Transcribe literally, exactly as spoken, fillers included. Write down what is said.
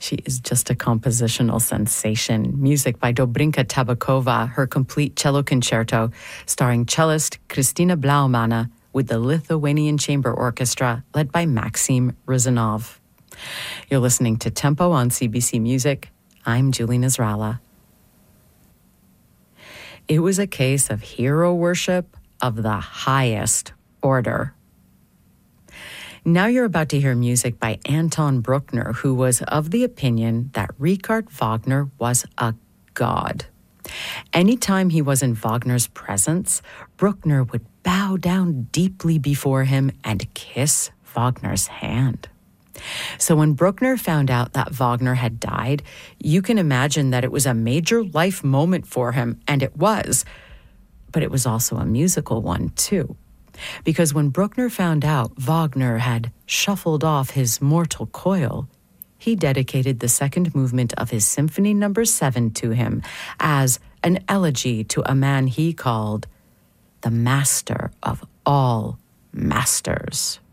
She is just a compositional sensation. Music by Dobrinka Tabakova, her complete cello concerto, starring cellist Kristina Blaumana with the Lithuanian Chamber Orchestra, led by Maxim Rizanov. You're listening to Tempo on C B C Music. I'm Julie Nasrallah. It was a case of hero worship of the highest order. Now you're about to hear music by Anton Bruckner, who was of the opinion that Richard Wagner was a god. Anytime he was in Wagner's presence, Bruckner would bow down deeply before him and kiss Wagner's hand. So when Bruckner found out that Wagner had died, you can imagine that it was a major life moment for him, and it was. But it was also a musical one, too. Because when Bruckner found out Wagner had shuffled off his mortal coil, he dedicated the second movement of his Symphony Number seven to him as an elegy to a man he called the master of all masters.